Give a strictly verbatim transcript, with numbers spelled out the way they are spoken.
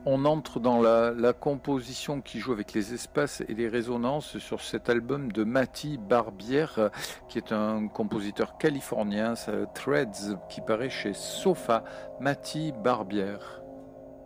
On entre dans la, la composition qui joue avec les espaces et les résonances sur cet album de Matty Barbiere, qui est un compositeur californien, ça, Threads, qui paraît chez Sofa. Matty Barbiere.